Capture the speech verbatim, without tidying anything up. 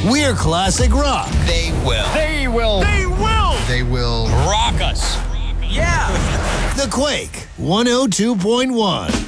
We're classic rock. They will. They will. They will. They will Rock us. Yeah. The Quake one oh two point one.